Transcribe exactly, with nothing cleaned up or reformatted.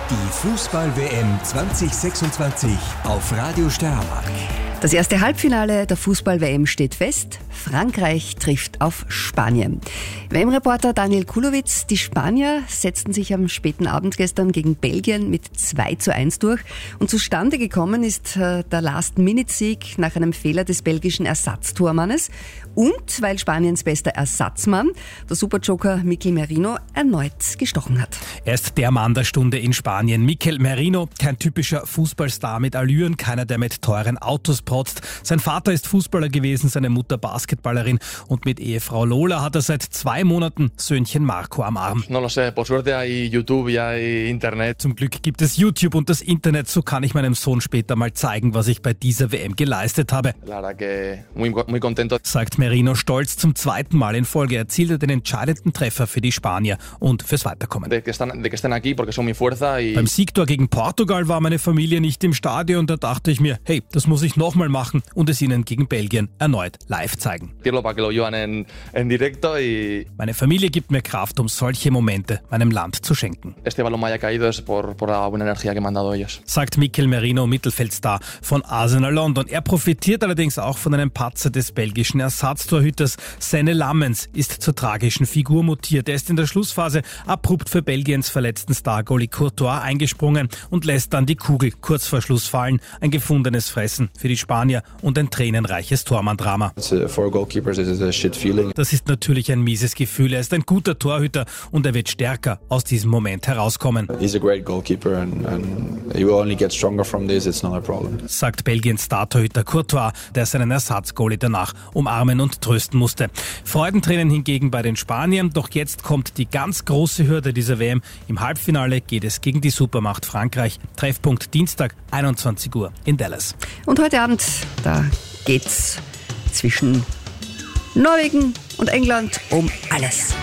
Die Fußball-W M zwanzig sechsundzwanzig auf Radio Steiermark. Das erste Halbfinale der Fußball-W M steht fest. Frankreich trifft auf Spanien. W M-Reporter Daniel Kulowitz, die Spanier setzten sich am späten Abend gestern gegen Belgien mit zwei zu eins durch. Und zustande gekommen ist äh, der Last-Minute-Sieg nach einem Fehler des belgischen Ersatztormannes. Und weil Spaniens bester Ersatzmann, der Superjoker Mikel Merino, erneut gestochen hat. Er ist der Mann der Stunde in Spanien. Mikel Merino, kein typischer Fußballstar mit Allüren, keiner, der mit teuren Autos protzt. Sein Vater ist Fußballer gewesen, seine Mutter Basketballerin und mit Ehefrau Lola hat er seit zwei Monaten Söhnchen Marco am Arm. No lo sé, por suerte hay YouTube y hay Internet. Zum Glück gibt es YouTube und das Internet, so kann ich meinem Sohn später mal zeigen, was ich bei dieser W M geleistet habe. La verdad que muy, muy contento. Sagt Merino stolz. Zum zweiten Mal in Folge erzielt er den entscheidenden Treffer für die Spanier und fürs Weiterkommen. De que están, de que estén aquí porque son mi fuerza y Beim Siegtor gegen Portugal war meine Familie nicht im Stadion, da dachte ich mir, hey, das muss ich nochmal machen und es ihnen gegen Belgien erneut live zeigen. para que lo llevan en, en directo y Meine Familie gibt mir Kraft, um solche Momente meinem Land zu schenken. este balón me haya caído es por, por la buena energía que me han dado ellos. Sagt Mikel Merino, Mittelfeldstar von Arsenal London. Er profitiert allerdings auch von einem Patzer des belgischen Ersatztorhüters. Senne Lammens ist zur tragischen Figur mutiert. Er ist in der Schlussphase abrupt für Belgiens verletzten Star-Goalie Courtois eingesprungen und lässt dann die Kugel kurz vor Schluss fallen. Ein gefundenes Fressen für die Spanier und ein tränenreiches Tormann-Drama. For goalkeepers is a shit feeling. Das ist natürlich ein mieses Gefühl. Er ist ein guter Torhüter und er wird stärker aus diesem Moment herauskommen. He's a great goalkeeper and, and he will only get stronger from this. It's not a problem. Sagt Belgiens Star-Torhüter Courtois, der seinen Ersatzgoalie danach umarmen und trösten musste. Freudentränen hingegen bei den Spaniern. Doch jetzt kommt die ganz große Hürde dieser W M. Im Halbfinale geht es gegen die Supermacht Frankreich. Treffpunkt Dienstag, einundzwanzig Uhr in Dallas. Und heute Abend, da geht's zwischen Norwegen und England um alles.